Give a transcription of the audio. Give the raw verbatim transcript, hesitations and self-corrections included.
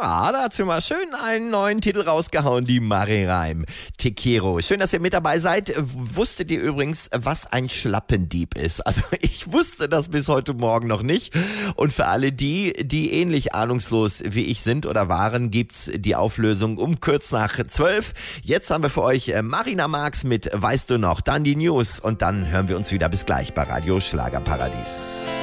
Ah, da hat sie mal schön einen neuen Titel rausgehauen, die Mari Reim. Te quiero. Schön, dass ihr mit dabei seid. Wusstet ihr übrigens, was ein Schlappendieb ist? Also ich wusste das bis heute Morgen noch nicht. Und für alle die, die ähnlich ahnungslos wie ich sind oder waren, gibt's die Auflösung um kurz nach zwölf. Jetzt haben wir für euch Marina Marx mit Weißt du noch? Dann die News und dann hören wir uns wieder. Bis gleich bei Radio Schlagerparadies.